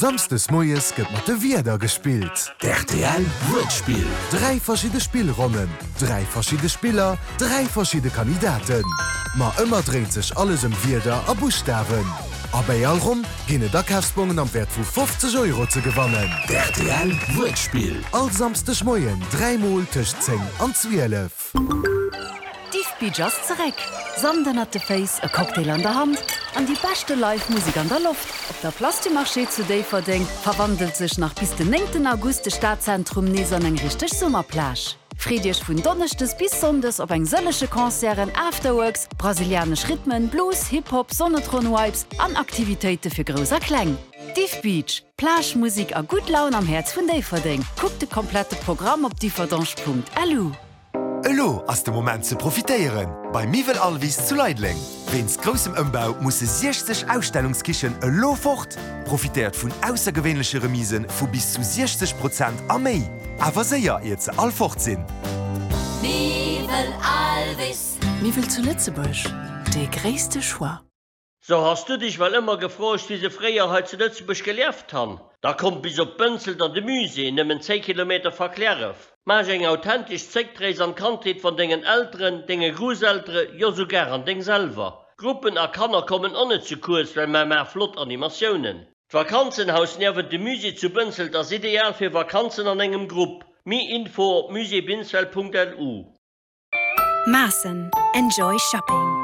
Samstes Moies gëtt mat de Wieder gespielt. RTL Wortspiel. 3 verschiedene Spielrunden, 3 verschiedene Spieler, 3 verschiedene Kandidaten. Ma ëmmer dreht sich alles Wieder a Buchstaben. Aber allrum ginne Dackhaftspunen am Wert vu 50 € zu gewannen. RTL Wortspiel. All samstech Moien 3 Mal tisch 10 an 12. Be just zurück. Sanden hat de Face, a Cocktail an der Hand, an die beste Live-Musik an der Luft. Op der Plastikmarché zu Daverding verwandelt sich nach bis den 9. August das Stadtzentrum Neson eng richtig Sommerplage. Friedrich vun Donnerchtes bis Sondes op eng sëllesche Konzeren, Afterworks, brasilianisch Rhythmen, Blues, Hip-Hop, Sonnetron-Vibes an Aktivitäten für großer Klang. Div Beach, Plagemusik a gut Laune am Herz vun Daverding. Guckt de komplette Programm op differdange.lu. Elo ass de Moment ze profitéieren. Bei Mivel Alvis zu Leidling. Wens grossem Ëmbau musse 60 Ausstellungskichen elo fort. Profitiert vun aussergewwenlesche Remisen vu bis zu 60% a méi. Awer séier ihr ze all fort sinn. Mivel Alvis. Mivel zu Lützebusch, de gréste Schwa. So hast du dich wel immer gefragt, wie se Freier he zu Lützebusch gelieft han. Da kommt bis op Bënzelt an de Muse nëmmen 10 Kilometer verkläreuf. Mach eng authentisch Zeckdrees an Kantheet von dingen Älteren, dinge Gruseltere, jo so ger an Ding selber. Gruppen a Kanner kommen onne zu kurz, wenn man mehr flott Animationen. Vakanzenhaus nervet de Muse zu Bënzelt as ideal fir Vakanzen an engem Grupp. Mi Info musebinzwell.lu. Massen. Enjoy shopping.